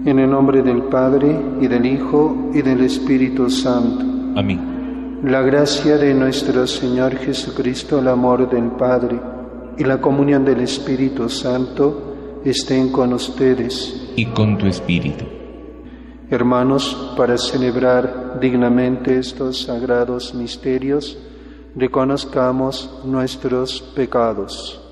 En el nombre del Padre, y del Hijo, y del Espíritu Santo. Amén. La gracia de nuestro Señor Jesucristo, el amor del Padre, y la comunión del Espíritu Santo estén con ustedes. Y con tu espíritu. Hermanos, para celebrar dignamente estos sagrados misterios, reconozcamos nuestros pecados.